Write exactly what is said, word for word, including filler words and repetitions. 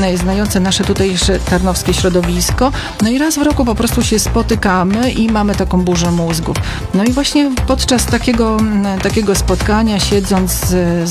znające nasze tutejsze tarnowskie środowisko. No i raz w roku po prostu się spotykamy i mamy taką burzę mózgów. No i właśnie podczas takiego, takiego spotkania, siedząc z